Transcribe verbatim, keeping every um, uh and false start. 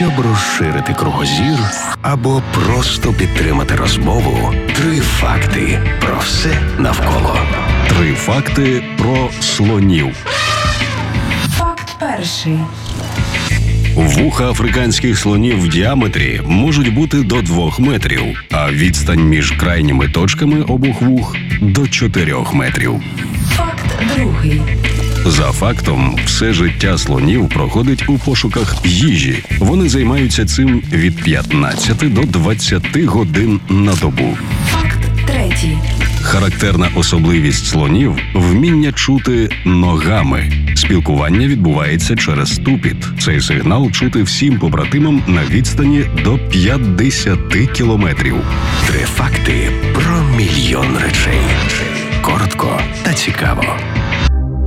Щоб розширити кругозір або просто підтримати розмову, три факти про все навколо. Три факти про слонів. Факт перший. Вуха африканських слонів в діаметрі можуть бути до двох метрів, а відстань між крайніми точками обох вух – до чотирьох метрів. Факт другий. За фактом, все життя слонів проходить у пошуках їжі. Вони займаються цим від п'ятнадцяти до двадцяти годин на добу. Факт третій. Характерна особливість слонів – вміння чути ногами. Спілкування відбувається через ступіт. Цей сигнал чути всім побратимам на відстані до п'ятдесяти кілометрів. Три факти про мільйон речей. Коротко та цікаво.